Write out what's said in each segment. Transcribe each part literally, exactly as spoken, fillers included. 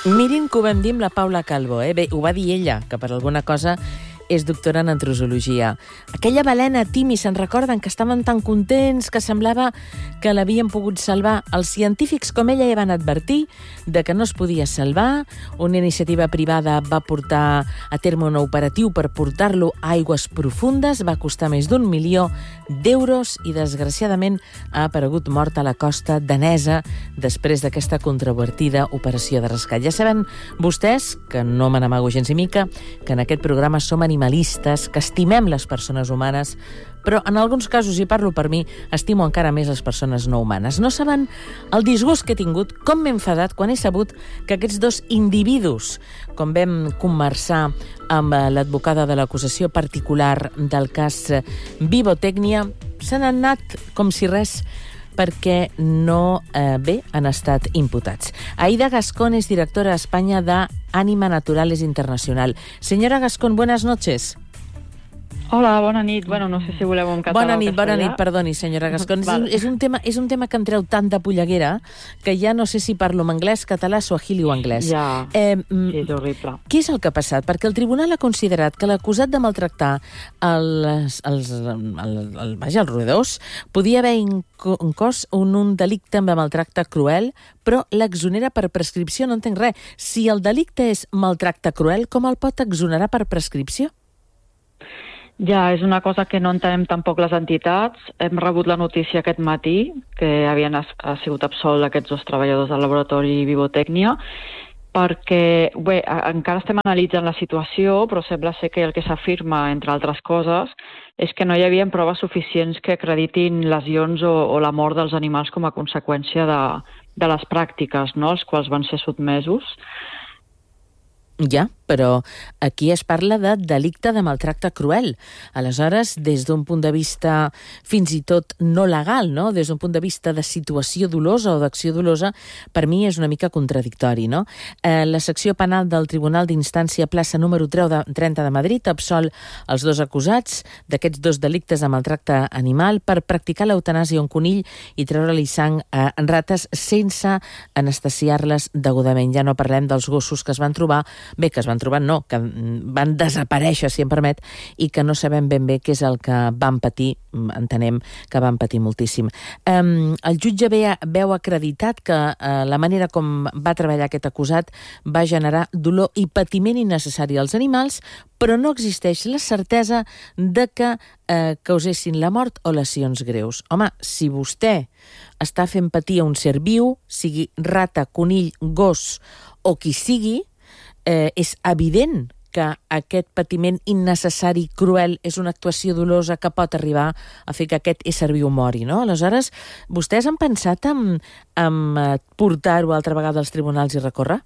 Mirin que ho vam dir amb la Paula Calvo, eh? Bé, ho va dir ella, que per alguna cosa és doctora en antrosologia. Aquella balena, Timi, se'n recorden que estaven tan contents que semblava que l'havien pogut salvar. Els científics, com ella, ja van advertir de que no es podia salvar. Una iniciativa privada va portar a terme un operatiu per portar-lo a aigües profundes. Va costar més d'un milió d'euros i, desgraciadament, ha aparegut mort a la costa danesa després d'aquesta controvertida operació de rescat. Ja saben vostès, que no me n'amago gens i mica, que en aquest programa som animalistes, que estimem les persones humanes, però en alguns casos, i parlo per mi, estimo encara més les persones no humanes. No saben el disgust que he tingut, com m'he enfadat quan he sabut que aquests dos individus, com vam conversar amb l'advocada de l'acusació particular del cas Vivotècnia, se n'han anat com si res, perquè no, eh, bé, han estat imputats. Aida Gascón és directora a Espanya de Anima Naturales Internacional. Senyora Gascón, buenas noches. Hola, bona nit. Bueno, no sé si voleu en català. Bona nit, bona nit, perdoni, senyora Gascón. Vale. És, un tema, és un tema que em treu tant de polleguera que ja no sé si parlo en anglès, català, suahili o anglès. Ja, eh, sí, és horrible. Què és el que ha passat? Perquè el tribunal ha considerat que l'acusat de maltractar els, els, el, el, vaja, els roedors podia haver incós un, un delicte amb maltracte cruel, però l'exonera per prescripció. No entenc res. Si el delicte és maltracte cruel, com el pot exonerar per prescripció? Ja, és una cosa que no entenem tampoc les entitats. Hem rebut la notícia aquest matí que havien ha sigut absolts aquests dos treballadors del laboratori Vivotècnia, perquè bé, encara estem analitzant la situació, però sembla ser que el que s'afirma, entre altres coses, és que no hi havia proves suficients que acreditin lesions o, o la mort dels animals com a conseqüència de, de les pràctiques, no?, als quals van ser sotmesos. Ja, però aquí es parla de delicte de maltracte cruel. Aleshores, des d'un punt de vista fins i tot no legal, no? Des d'un punt de vista de situació dolosa o d'acció dolosa, per mi és una mica contradictori, no? Eh, la secció penal del Tribunal d'Instància plaça número trenta de Madrid absol els dos acusats d'aquests dos delictes de maltracte animal per practicar l'eutanàsia a un conill i treure-li sang a rates sense anestesiar-les degudament. Ja no parlem dels gossos que es van trobar, bé, que es van trobar, no, que van desaparèixer, si em permet, i que no sabem ben bé què és el que van patir, entenem que van patir moltíssim. Um, el jutge ve, veu acreditat que uh, la manera com va treballar aquest acusat va generar dolor i patiment innecessari als animals, però no existeix la certesa de que eh, causessin la mort o lesions greus. Home, si vostè està fent patir a un ser viu, sigui rata, conill, gos o qui sigui, Eh, és evident que aquest patiment innecessari, cruel, és una actuació dolosa que pot arribar a fer que aquest ésser viu mori, no? Aleshores, vostès han pensat en, en portar-ho altra vegada als tribunals i recórrer?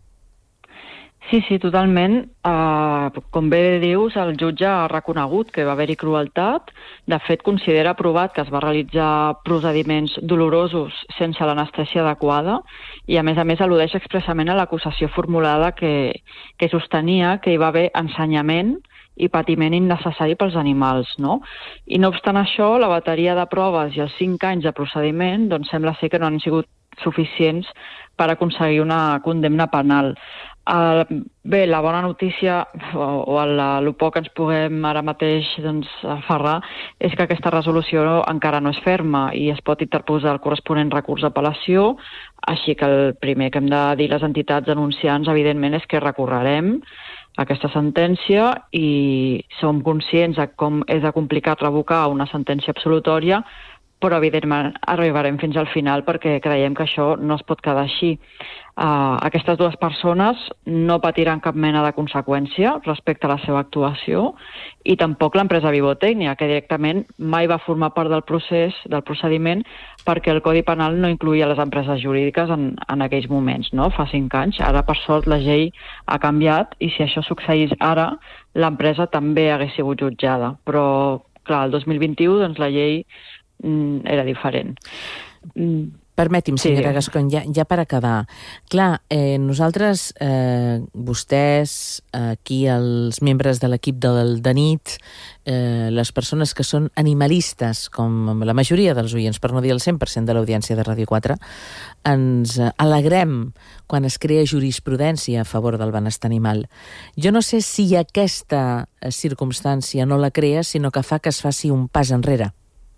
Sí, sí, totalment. Uh, com bé dius, el jutge ha reconegut que va haver-hi crueltat. De fet, considera aprovat que es va realitzar procediments dolorosos sense l'anestèsia adequada i, a més a més, al·ludeix expressament a l'acusació formulada que, que sostenia que hi va haver ensenyament i patiment innecessari pels animals, no? I no obstant això, la bateria de proves i els cinc anys de procediment doncs sembla ser que no han sigut suficients per aconseguir una condemna penal. Uh, bé, la bona notícia, o, o el, el poc que ens puguem ara mateix doncs, aferrar, és que aquesta resolució encara no és ferma i es pot interposar el corresponent recurs d'apel·lació, així que el primer que hem de dir les entitats denunciants, evidentment, és que recorrerem aquesta sentència i som conscients de com és de complicat revocar una sentència absolutòria, però evidentment arribarem fins al final perquè creiem que això no es pot quedar així. Uh, aquestes dues persones no patiran cap mena de conseqüència respecte a la seva actuació i tampoc l'empresa Vivotècnia, que directament mai va formar part del procés, del procediment, perquè el Codi Penal no incluïa les empreses jurídiques en, en aquells moments, no? Fa cinc anys. Ara, per sort, la llei ha canviat i si això succeís ara, l'empresa també hagués sigut jutjada. Però, clar, el dos mil vint-i-u doncs, la llei mm, era diferent. Mm. Permeti'm, senyora Sí. Gascon, ja, ja per acabar. Clar, eh, nosaltres, eh, vostès, aquí els membres de l'equip del de nit, eh, les persones que són animalistes, com la majoria dels oients, per no dir el cent per cent de l'audiència de Ràdio quatre, ens alegrem quan es crea jurisprudència a favor del benestar animal. Jo no sé si aquesta circumstància no la crea, sinó que fa que es faci un pas enrere.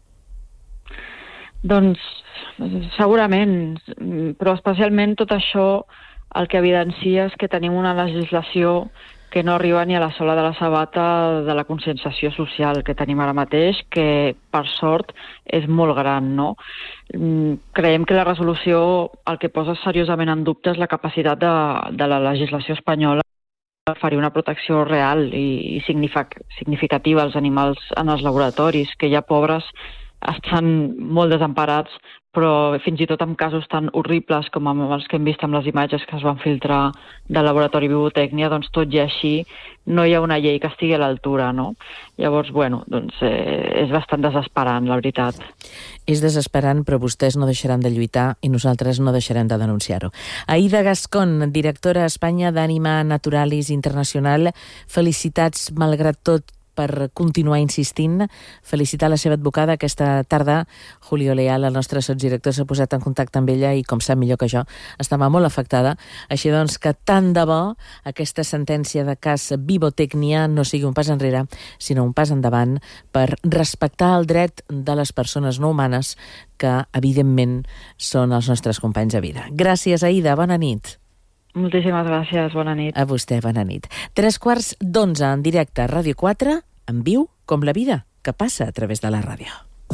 Doncs segurament, però especialment tot això el que evidencia és que tenim una legislació que no arriba ni a la sola de la sabata de la conscienciació social que tenim ara mateix, que per sort és molt gran, no? Creiem que la resolució el que posa seriosament en dubte és la capacitat de, de la legislació espanyola per oferir una protecció real i, i significativa als animals en els laboratoris, que ja pobres estan molt desemparats, però fins i tot en casos tan horribles com els que hem vist amb les imatges que es van filtrar del laboratori Vivotècnia, doncs tot i així no hi ha una llei que estigui a l'altura, no? Llavors, bueno, doncs eh, és bastant desesperant, la veritat. És desesperant, però vostès no deixaran de lluitar i nosaltres no deixarem de denunciar-ho. Aïda Gascon, directora a Espanya d'Ànima Naturalis Internacional, felicitats malgrat tot per continuar insistint. Felicitar la seva advocada. Aquesta tarda Julio Leal, el nostre sotsdirector, s'ha posat en contacte amb ella i, com sap millor que jo, estava molt afectada. Així doncs que tant de bo aquesta sentència de cas Vivotècnia no sigui un pas enrere, sinó un pas endavant per respectar el dret de les persones no humanes que, evidentment, són els nostres companys de vida. Gràcies, Aïda. Bona nit. Moltíssimes gràcies. Bona nit. A vostè, bona nit. Tres quarts d'onze en directe a Ràdio quatre, en viu com la vida que passa a través de la ràdio.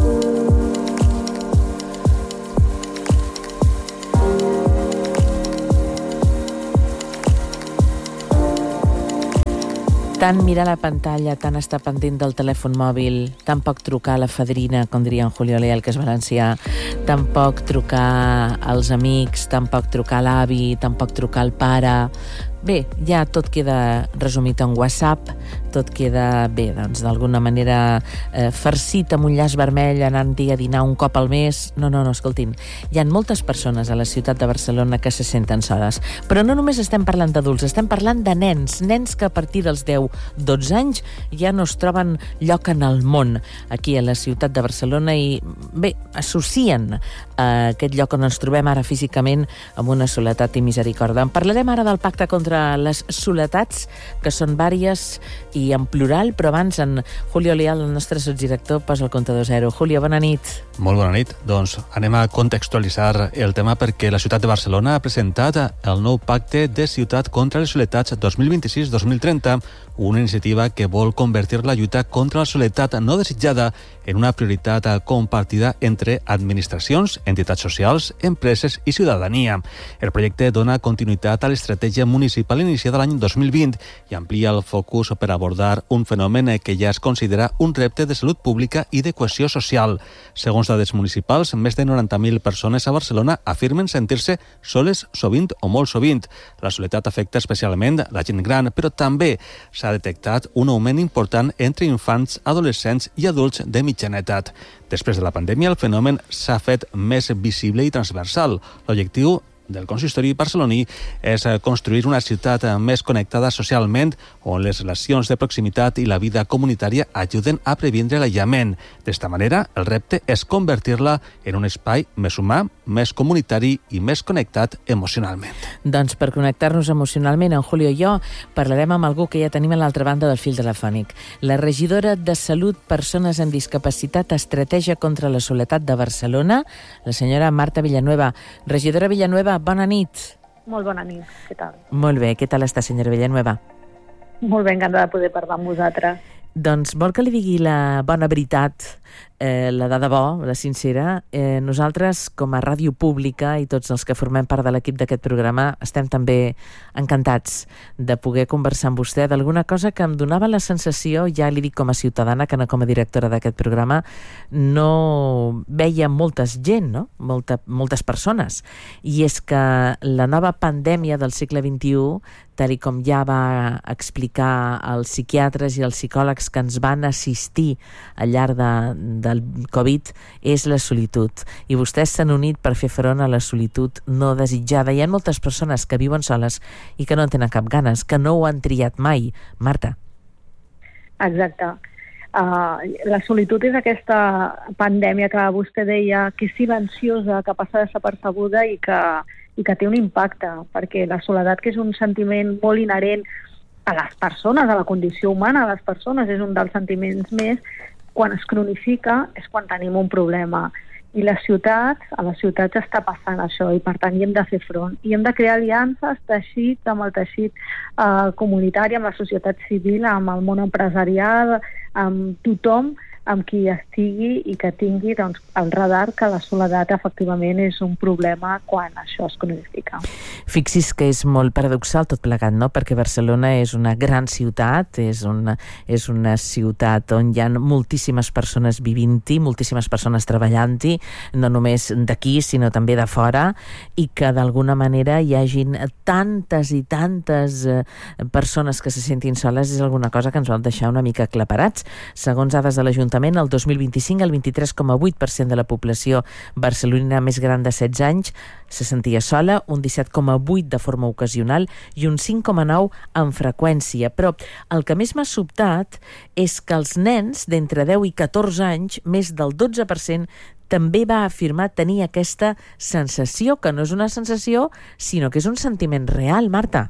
Tant mirar la pantalla, tant estar pendent del telèfon mòbil, tan poc trucar a la fadrina, com diria en Julio Leal, que és valencià, tan poc trucar als amics, tan poc trucar a l'avi, tan poc trucar al pare. Bé, ja tot queda resumit en WhatsApp, tot queda, bé, doncs, d'alguna manera eh, farcit amb un llaç vermell, anant-hi a dinar un cop al mes. No, no, no, escoltin, hi ha moltes persones a la ciutat de Barcelona que se senten soles. Però no només estem parlant d'adults, estem parlant de nens, nens que a partir dels deu dotze anys ja no es troben lloc en el món aquí a la ciutat de Barcelona i, bé, associen eh, aquest lloc on ens trobem ara físicament amb una soledat i misericòrdia. En parlarem ara del pacte contra les soletats, que són vàries i en plural, però abans en Julio Leal, el nostre sotsdirector, posa el comptador zero. Julio, bona nit. Molt bona nit. Doncs anem a contextualitzar el tema perquè la ciutat de Barcelona ha presentat el nou pacte de ciutat contra les soletats dos mil vint-i-sis dos mil trenta, una iniciativa que vol convertir la lluita contra la soledat no desitjada en una prioritat compartida entre administracions, entitats socials, empreses i ciutadania. El projecte dona continuïtat a l'estratègia municipal iniciada l'any dos mil vint i amplia el focus per abordar un fenomen que ja es considera un repte de salut pública i de cohesió social. Segons dades municipals, més de noranta mil persones a Barcelona afirmen sentir-se soles sovint o molt sovint. La soledat afecta especialment la gent gran, però també s'ha detectat un augment important entre infants, adolescents i adults de mitjana edat. Després de la pandèmia, el fenomen s'ha fet més visible i transversal. L'objectiu del consistori barceloní és construir una ciutat més connectada socialment, on les relacions de proximitat i la vida comunitària ajuden a previndre l'aïllament. D'esta manera, el repte és convertir-la en un espai més humà, més comunitari i més connectat emocionalment. Doncs per connectar-nos emocionalment, en Julio i jo parlarem amb algú que ja tenim a l'altra banda del fil telefònic. La regidora de Salut, Persones amb Discapacitat, Estratègia contra la Soledat de Barcelona, la senyora Marta Villanueva. Regidora Villanueva, bona nit. Molt bona nit, què tal? Molt bé, què tal està, senyora Villanueva? Molt bé, encantada de poder parlar amb vosaltres. Doncs vol que li digui la bona veritat, eh, la de debò, la sincera. Eh, nosaltres, com a ràdio pública i tots els que formem part de l'equip d'aquest programa, estem també encantats de poder conversar amb vostè d'alguna cosa que em donava la sensació, ja li dic com a ciutadana, que no com a directora d'aquest programa, no veia molta gent, no? Molta, moltes persones. I és que la nova pandèmia del segle vint-i-u, tal i com ja va explicar els psiquiatres i els psicòlegs que ens van assistir al llarg de, de del Covid és la solitud. I vostès s'han unit per fer front a la solitud no desitjada. Hi ha moltes persones que viuen soles i que no en tenen cap ganes, que no ho han triat mai. Marta. Exacte. Uh, la solitud és aquesta pandèmia que vostè deia que és silenciosa, que passa desapercebuda i que, i que té un impacte, perquè la soledat, que és un sentiment molt inherent a les persones, a la condició humana de les persones, és un dels sentiments més, quan es cronifica és quan tenim un problema. I les ciutats, a les ciutats està passant això i per tant hi hem de fer front. I hem de crear aliances, teixits, amb el teixit eh, comunitari, amb la societat civil, amb el món empresarial, amb tothom amb qui estigui i que tingui doncs, el radar que la soledat efectivament és un problema quan això es cronifica. Fixis que és molt paradoxal tot plegat, no? Perquè Barcelona és una gran ciutat, és una, és una ciutat on hi ha moltíssimes persones vivint-hi, moltíssimes persones treballant-hi, no només d'aquí, sinó també de fora, i que d'alguna manera hi hagin tantes i tantes eh, persones que se sentin soles és alguna cosa que ens vol deixar una mica aclaparats. Segons dades de l'Ajuntament, el dos mil vint-i-cinc el vint-i-tres coma vuit per cent de la població barcelonina més gran de setze anys se sentia sola, un disset coma vuit de forma ocasional i un cinc coma nou amb freqüència. Però el que més m'ha sobtat és que els nens d'entre deu i catorze anys, més del dotze per cent, també va afirmar tenir aquesta sensació, que no és una sensació, sinó que és un sentiment real, Marta.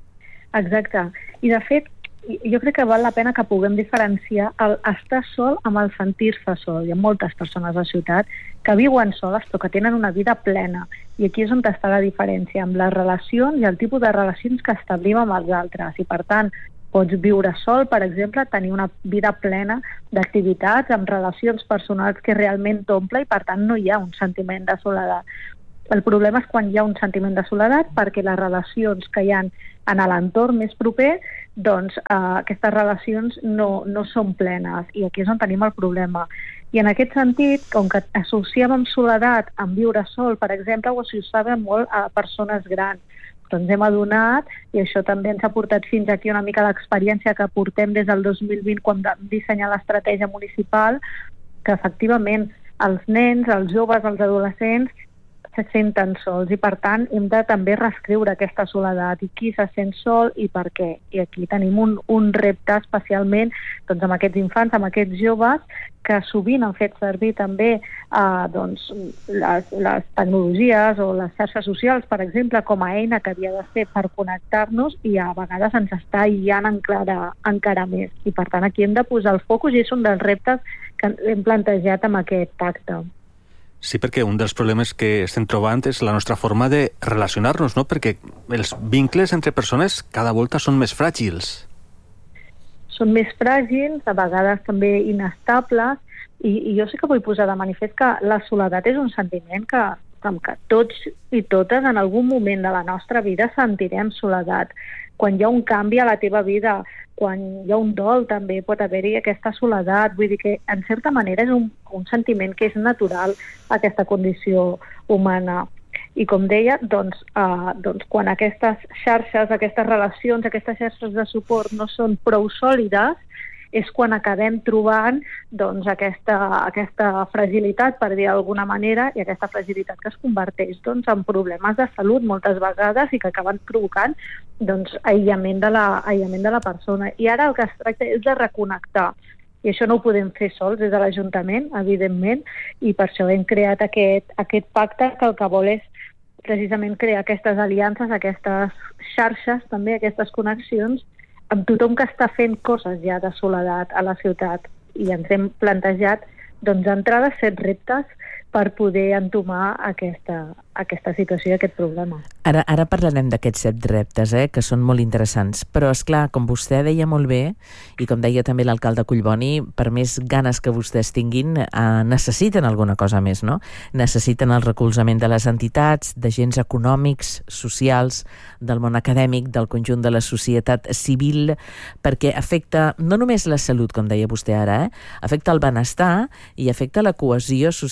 Exacte. I de fet, jo crec que val la pena que puguem diferenciar el estar sol amb el sentir-se sol. Hi ha moltes persones a la ciutat que viuen soles però que tenen una vida plena. I aquí és on està la diferència amb les relacions i el tipus de relacions que establim amb els altres. I per tant, pots viure sol, per exemple, tenir una vida plena d'activitats, amb relacions personals que realment t'omple i per tant no hi ha un sentiment de soledat. El problema és quan hi ha un sentiment de soledat perquè les relacions que hi ha en l'entorn més proper, doncs eh, aquestes relacions no, no són plenes i aquí és on tenim el problema. I en aquest sentit, com que associem amb soledat, amb viure sol, per exemple, ho associàvem molt a persones grans. Però ens hem adonat, i això també ens ha portat fins aquí una mica l'experiència que portem des del dos mil vint quan vam dissenyar l'estratègia municipal, que efectivament els nens, els joves, els adolescents se senten sols i per tant hem de també reescriure aquesta soledat i qui se sent sol i per què. I aquí tenim un, un repte especialment doncs, amb aquests infants, amb aquests joves que sovint han fet servir també eh, doncs, les, les tecnologies o les xarxes socials, per exemple, com a eina que havia de ser per connectar-nos i a vegades ens està aïllant encara, encara més. I per tant aquí hem de posar el focus i és un dels reptes que hem plantejat amb aquest pacte. Sí, perquè un dels problemes que estem trobant és la nostra forma de relacionar-nos, no? Perquè els vincles entre persones cada volta són més fràgils. Són més fràgils, a vegades també inestables, i, i jo sí que vull posar de manifest que la soledat és un sentiment que, que tots i totes en algun moment de la nostra vida sentirem soledat. Quan hi ha un canvi a la teva vida, quan hi ha un dol també pot haver-hi aquesta soledat, vull dir que en certa manera és un, un sentiment que és natural a aquesta condició humana. I com deia, doncs, eh, doncs quan aquestes xarxes, aquestes relacions, aquestes xarxes de suport no són prou sòlides, és quan acabem trobant doncs, aquesta, aquesta fragilitat, per dir d'alguna manera, i aquesta fragilitat que es converteix doncs, en problemes de salut moltes vegades i que acaben provocant doncs, aïllament, de la, aïllament de la persona. I ara el que es tracta és de reconnectar. I això no ho podem fer sols des de l'Ajuntament, evidentment, i per això hem creat aquest, aquest pacte que el que vol és precisament crear aquestes aliances, aquestes xarxes, també aquestes connexions, amb tothom que està fent coses ja de soledat a la ciutat. I ens hem plantejat doncs, d'entrada set reptes per poder entomar aquesta, aquesta situació i aquest problema. Ara, ara parlarem d'aquests set reptes, eh, que són molt interessants, però és clar, com vostè deia molt bé, i com deia també l'alcalde Collboni, per més ganes que vostès tinguin, eh, necessiten alguna cosa més, no? Necessiten el recolzament de les entitats, d'agents econòmics, socials, del món acadèmic, del conjunt de la societat civil, perquè afecta no només la salut, com deia vostè ara, eh, afecta el benestar i afecta la cohesió social de la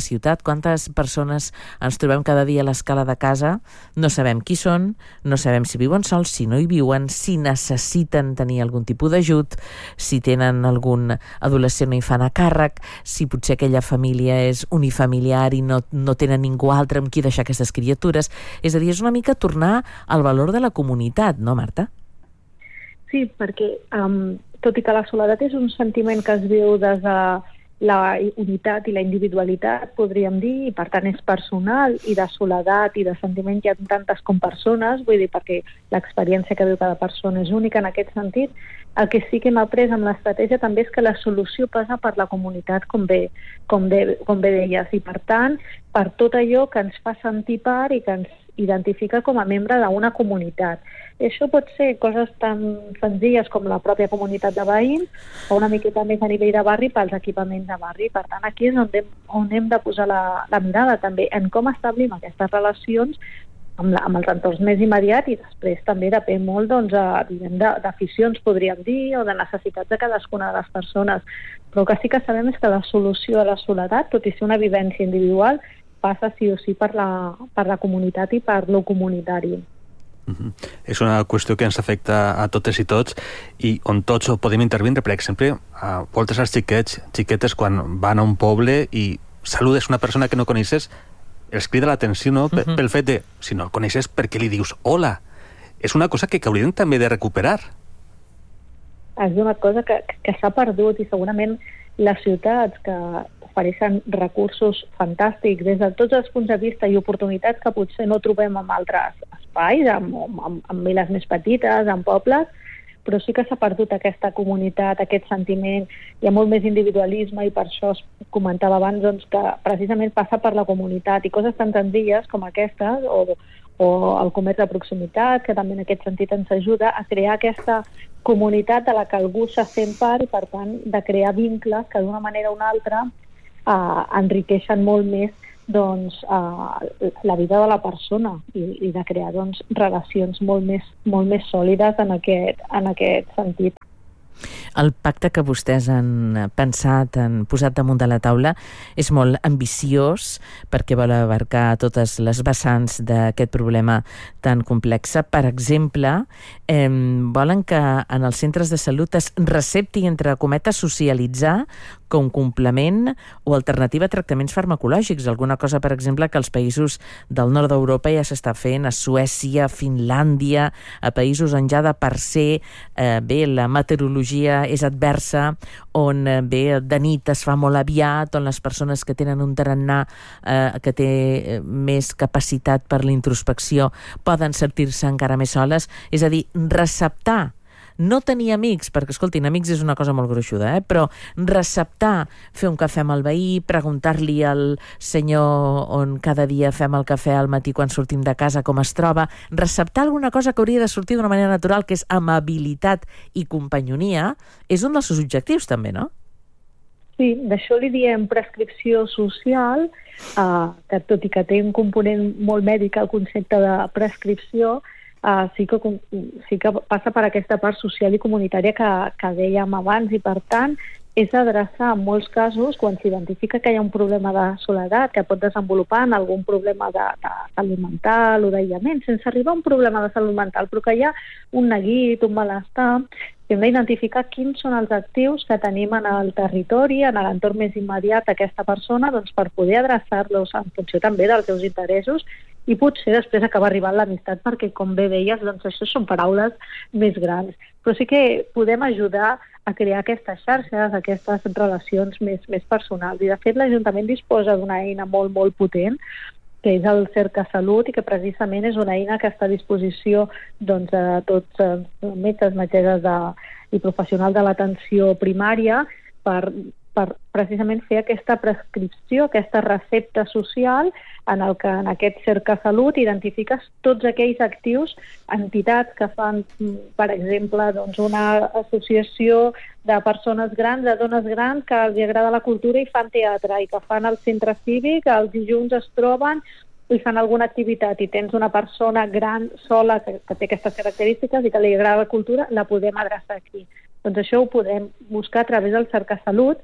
ciutat, quantes persones ens trobem cada dia a l'escala de casa, no sabem qui són, no sabem si viuen sols, si no hi viuen, si necessiten tenir algun tipus d'ajut, si tenen algun adolescent o infant a càrrec, si potser aquella família és unifamiliar i no, no tenen ningú altre amb qui deixar aquestes criatures. És a dir, és una mica tornar al valor de la comunitat, no, Marta? Sí, perquè um, tot i que la soledat és un sentiment que es viu des de la unitat i la individualitat, podríem dir, i per tant és personal, i de soledat i de sentiment hi ha tantes com persones, vull dir, perquè l'experiència que viu cada persona és única en aquest sentit. El que sí que hem après amb l'estratègia també és que la solució passa per la comunitat, com bé, com bé, com bé deies, i per tant, per tot allò que ens fa sentir part i que ens identifica com a membre d'una comunitat. I això pot ser coses tan senzilles com la pròpia comunitat de veïns o una miqueta més a nivell de barri pels equipaments de barri. Per tant, aquí és on hem, on hem de posar la, la mirada també en com establim aquestes relacions amb, la, amb els entorns més immediats, i després també depèn molt doncs, d'aficions, podríem dir, o de necessitats de cadascuna de les persones. Però el que sí que sabem és que la solució a la soledat, tot i ser una vivència individual, passa sí o sí per la, per la comunitat i per lo comunitari. Uh-huh. És una qüestió que ens afecta a totes i tots i on tots podem intervindre. Per exemple, a voltes els xiquets, xiquetes quan van a un poble i saludes una persona que no coneixes, els crida l'atenció, no? Uh-huh. Pel fet de, si no el coneixes, per què li dius hola? És una cosa que hauríem també de recuperar. És una cosa que, que s'ha perdut, i segurament les ciutats que ofereixen recursos fantàstics des de tots els punts de vista i oportunitats que potser no trobem en altres espais, en, en, en viles més petites, en pobles, però sí que s'ha perdut aquesta comunitat, aquest sentiment, hi ha molt més individualisme, i per això es comentava abans doncs, que precisament passa per la comunitat, i coses tan senzilles com aquestes, o, o el comerç de proximitat, que també en aquest sentit ens ajuda a crear aquesta comunitat de la que algú se sent part, i per tant de crear vincles que d'una manera o una altra Uh, enriqueixen molt més doncs, uh, la vida de la persona i, i de crear doncs, relacions molt més, molt més sòlides en aquest, en aquest sentit. El pacte que vostès han pensat, han posat damunt de la taula, és molt ambiciós perquè vol abarcar totes les vessants d'aquest problema tan complex. Per exemple, eh, volen que en els centres de salut es recepti, entre cometes, socialitzar com complement o alternativa a tractaments farmacològics. Alguna cosa, per exemple, que als països del nord d'Europa ja s'està fent, a Suècia, a Finlàndia, a països on ja de per ser, eh, bé, la meteorologia és adversa, on eh, bé, de nit es fa molt aviat, on les persones que tenen un tarannà eh, que té eh, més capacitat per la introspecció poden sentir-se encara més soles. És a dir, receptar, no tenir amics, perquè, escoltin, amics és una cosa molt gruixuda, eh? Però receptar, fer un cafè amb el veí, preguntar-li al senyor on cada dia fem el cafè al matí quan sortim de casa com es troba, receptar alguna cosa que hauria de sortir d'una manera natural, que és amabilitat i companyonia, és un dels seus objectius també, no? Sí, d'això li diem prescripció social, eh, que tot i que té un component molt mèdic el concepte de prescripció, Uh, sí, que, sí que passa per aquesta part social i comunitària que, que dèiem abans, i per tant és adreçar en molts casos, quan s'identifica que hi ha un problema de soledat que pot desenvolupar en algun problema de, de salut mental o d'aïllament, sense arribar a un problema de salut mental, però que hi ha un neguit, un malestar, hem d'identificar quins són els actius que tenim en el territori, en l'entorn més immediat d'aquesta persona, doncs per poder adreçar-los en funció també dels seus interessos, i potser després acaba arribant l'amistat, perquè, com bé deies, doncs això són paraules més grans. Però sí que podem ajudar a crear aquestes xarxes, aquestes relacions més, més personals. I, de fet, l'Ajuntament disposa d'una eina molt, molt potent, que és el Cercasalut, i que precisament és una eina que està a disposició doncs, a tots els metges, metgesses de, i professionals de l'atenció primària per, per precisament fer aquesta prescripció, aquesta recepta social, en el que en aquest Cercasalut identifiques tots aquells actius, entitats que fan, per exemple, doncs una associació de persones grans, de dones grans, que els agrada la cultura i fan teatre, i que fan el centre cívic, els dilluns es troben i fan alguna activitat, i tens una persona gran, sola, que, que té aquestes característiques i que li agrada la cultura, la podem adreçar aquí. Doncs això ho podem buscar a través del Cercasalut,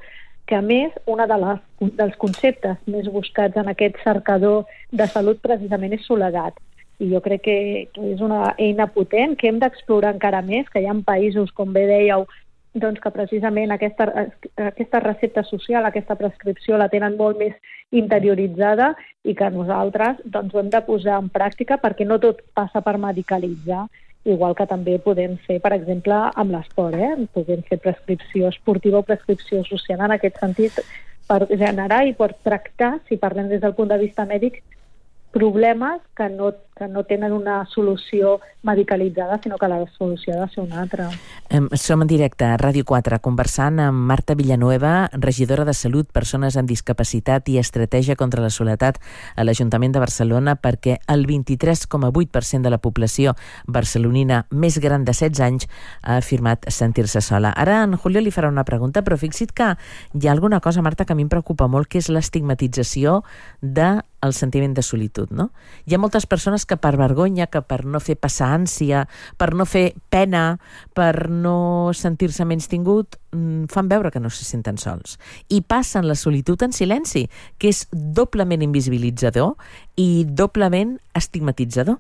que a més, un de les, dels conceptes més buscats en aquest cercador de salut precisament és soledat. I jo crec que, que és una eina potent que hem d'explorar encara més, que hi ha països, com bé dèieu, doncs que precisament aquesta, aquesta recepta social, aquesta prescripció la tenen molt més interioritzada i que nosaltres doncs, ho hem de posar en pràctica perquè no tot passa per medicalitzar, igual que també podem fer, per exemple, amb l'esport. Eh? Podem fer prescripció esportiva o prescripció social en aquest sentit per generar i per tractar, si parlem des del punt de vista mèdic, problemes que no, que no tenen una solució medicalitzada, sinó que la solució ha de ser una altra. Som en directe a Ràdio quatre conversant amb Marta Villanueva, regidora de Salut, Persones amb Discapacitat i Estratègia contra la Soledat a l'Ajuntament de Barcelona, perquè el vint-i-tres coma vuit per cent de la població barcelonina més gran de setze anys ha afirmat sentir-se sola. Ara en Julio li farà una pregunta, però fixa't que hi ha alguna cosa, Marta, que a mi em preocupa molt, que és l'estigmatització de el sentiment de solitud, no? Hi ha moltes persones que per vergonya, que per no fer passar ànsia, per no fer pena, per no sentir-se menys tingut, fan veure que no se senten sols. I passen la solitud en silenci, que és doblement invisibilitzador i doblement estigmatitzador.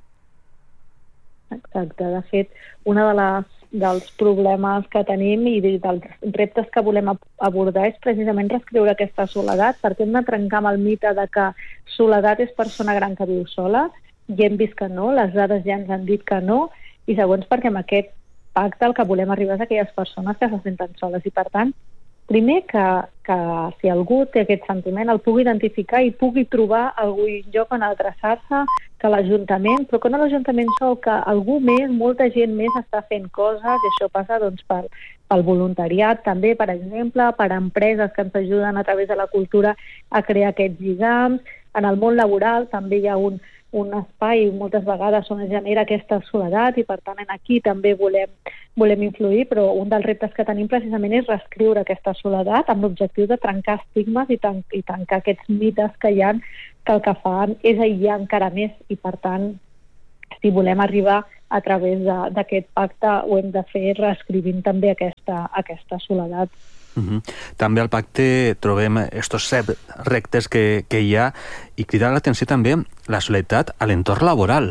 Exacte. De fet, una de les dels problemes que tenim i dels reptes que volem abordar és precisament reescriure aquesta soledat, perquè hem de trencar amb el mite de que soledat és persona gran que viu sola, i hem vist que no, les dades ja ens han dit que no, i segons perquè amb aquest pacte el que volem arribar és a aquelles persones que se senten soles, i per tant, primer que, que si algú té aquest sentiment el pugui identificar i pugui trobar algun lloc on adreçar-se, que l'Ajuntament, però que no l'Ajuntament sol, que algú més, molta gent més està fent coses, i això passa doncs, per, pel voluntariat, també, per exemple, per empreses que ens ajuden a través de la cultura a crear aquests lligams. En el món laboral també hi ha un, un espai moltes vegades on es genera aquesta soledat i per tant aquí també volem, volem influir, però un dels reptes que tenim precisament és reescriure aquesta soledat amb l'objectiu de trencar estigmes i, tan, i tancar aquests mites que hi ha, que el que fan és aïllar encara més i per tant si volem arribar a través d'aquest pacte ho hem de fer reescrivint també aquesta, aquesta soledat. Uh-huh. També al pacte trobem estos set reptes que, que hi ha i cridar l'atenció també la soledat a l'entorn laboral.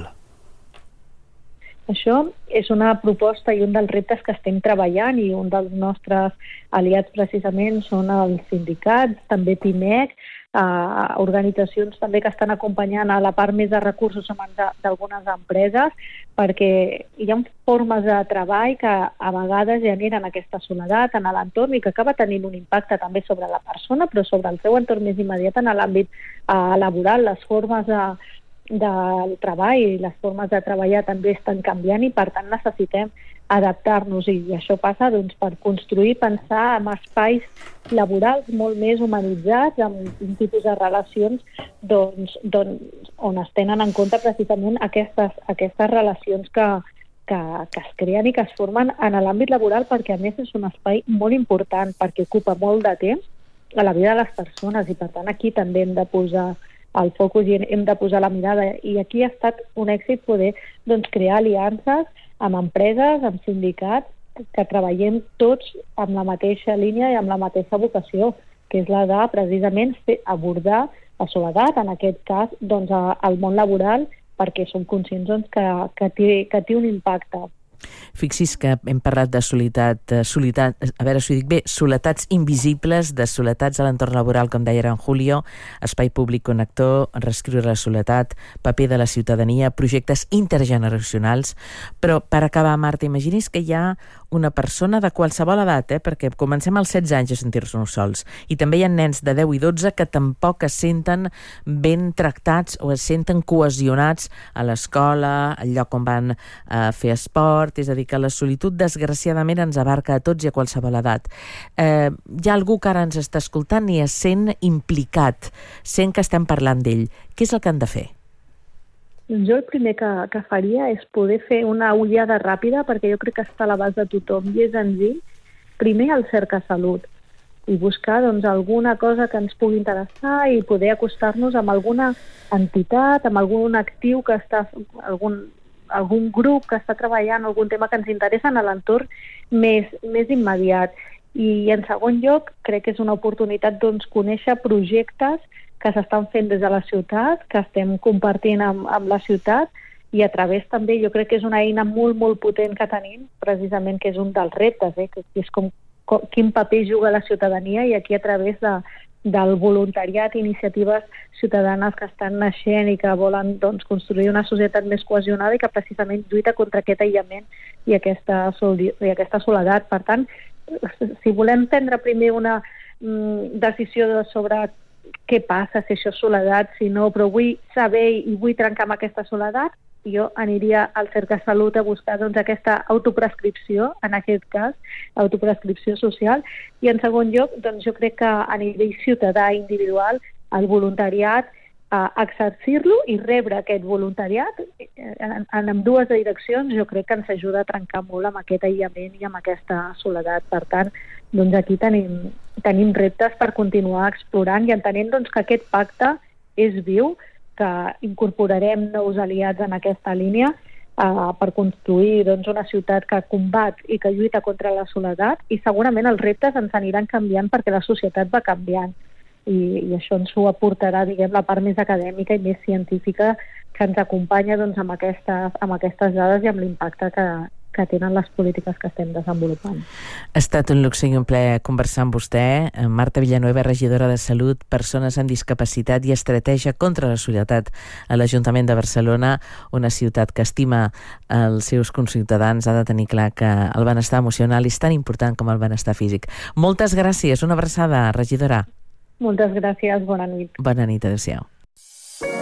Això és una proposta i un dels reptes que estem treballant i un dels nostres aliats precisament són els sindicats, també PIMEC, eh, organitzacions també que estan acompanyant a la part més de recursos humans d'algunes empreses, perquè hi ha formes de treball que a vegades generen aquesta soledat en l'entorn i que acaba tenint un impacte també sobre la persona, però sobre el seu entorn més immediat en l'àmbit eh, laboral. Les formes de del treball i les formes de treballar també estan canviant i per tant necessitem adaptar-nos i això passa doncs, per construir, pensar en espais laborals molt més humanitzats, amb un tipus de relacions doncs, doncs, on es tenen en compte precisament aquestes, aquestes relacions que, que, que es creen i que es formen en l'àmbit laboral perquè a més és un espai molt important perquè ocupa molt de temps a la vida de les persones i per tant aquí també hem de posar el focus i hem de posar la mirada i aquí ha estat un èxit poder doncs, crear aliances amb empreses, amb sindicats, que treballem tots amb la mateixa línia i amb la mateixa vocació, que és la de precisament fer, abordar la soledat, en aquest cas doncs, al món laboral, perquè som conscients doncs, que, que, té, que té un impacte. Fixis que hem parlat de soledat, soledat, a veure si ho dic bé, soletats invisibles, de soletats a l'entorn laboral, com deia en Julio, espai públic connector, reescriure la soledat, paper de la ciutadania, projectes intergeneracionals, però per acabar, Marta, imagini's que hi ha una persona de qualsevol edat, eh, perquè comencem als setze anys a sentir-nos sols, i també hi ha nens de deu i dotze que tampoc es senten ben tractats o es senten cohesionats a l'escola, al lloc on van eh, fer esport, és a dir, que la solitud desgraciadament ens abarca a tots i a qualsevol edat. Eh, hi ha algú que ara ens està escoltant i es sent implicat, sent que estem parlant d'ell. Què és el que han de fer? Jo el primer que, que faria és poder fer una ullada ràpida, perquè jo crec que està a l'abast de tothom i és senzill. Primer el cerca salut i buscar doncs, alguna cosa que ens pugui interessar i poder acostar-nos amb alguna entitat, amb algun actiu que està, algun, algun grup que està treballant algun tema que ens interessa en l'entorn més, més immediat. I en segon lloc, crec que és una oportunitat doncs, conèixer projectes que s'estan fent des de la ciutat, que estem compartint amb, amb la ciutat, i a través també, jo crec que és una eina molt, molt potent que tenim, precisament que és un dels reptes, eh? que és com, com quin paper juga la ciutadania, i aquí a través de, del voluntariat, iniciatives ciutadanes que estan naixent i que volen doncs, construir una societat més cohesionada i que precisament lluita contra aquest aïllament i aquesta, i aquesta soledat. Per tant, si volem prendre primer una mm, decisió de sobre què passa, si això és soledat, si no, però vull saber i vull trencar amb aquesta soledat, jo aniria al CercaSalut a buscar doncs, aquesta autoprescripció, en aquest cas, autoprescripció social, i en segon lloc, doncs, jo crec que a nivell ciutadà individual, el voluntariat, eh, exercir-lo i rebre aquest voluntariat en, en ambdues direccions, jo crec que ens ajuda a trencar molt amb aquest aïllament i amb aquesta soledat. Per tant, doncs aquí tenim, tenim reptes per continuar explorant i entenent doncs, que aquest pacte és viu, que incorporarem nous aliats en aquesta línia eh, per construir doncs, una ciutat que combat i que lluita contra la soledat, i segurament els reptes ens aniran canviant perquè la societat va canviant i, i això ens ho aportarà, diguem, la part més acadèmica i més científica que ens acompanya doncs, amb, aquestes, amb aquestes dades i amb l'impacte que, que tenen les polítiques que estem desenvolupant. Ha estat un luxe i un plaer conversar amb vostè. Marta Villanueva, regidora de Salut, Persones amb Discapacitat i Estratègia contra la Soledat a l'Ajuntament de Barcelona, una ciutat que estima els seus conciutadans. Ha de tenir clar que el benestar emocional és tan important com el benestar físic. Moltes gràcies. Una abraçada, regidora. Moltes gràcies. Bona nit. Bona nit. Adéu-siau.